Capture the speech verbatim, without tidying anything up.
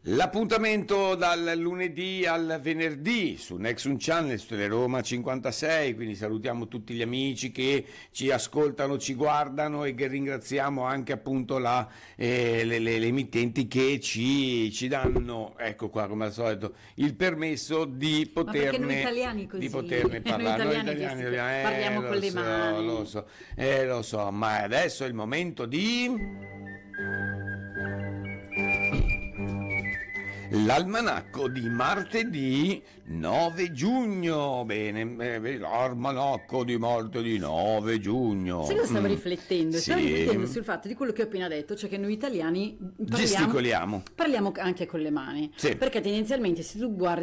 L'appuntamento dal lunedì al venerdì su Nexum Channel, su Teleroma cinquantasei, quindi salutiamo tutti gli amici che ci ascoltano, ci guardano e che ringraziamo anche appunto la, eh, le, le, le emittenti che ci, ci danno, ecco qua come al solito, il permesso di poterne, noi italiani così, di poterne parlare. Noi italiani, noi italiani eh, parliamo con le so, mani. Lo so, eh, lo so, ma adesso è il momento di... L'almanacco di martedì nove giugno. Bene, eh, l'almanacco di martedì nove giugno. Se lo stavo mm. riflettendo, sì. stavo riflettendo sul fatto di quello che ho appena detto, cioè che noi italiani parliamo, gesticoliamo, parliamo anche con le mani, sì. perché tendenzialmente se tu guardi